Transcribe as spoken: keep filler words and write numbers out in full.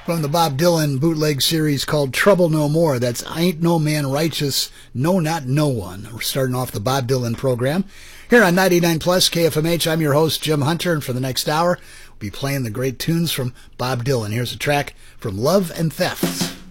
from the Bob Dylan bootleg series called Trouble No More. That's Ain't No Man Righteous, No Not No One. We're starting off the Bob Dylan program here on ninety-nine plus K F M H. I'm your host, Jim Hunter, and for the next hour, we'll be playing the great tunes from Bob Dylan. Here's a track from Love and Theft.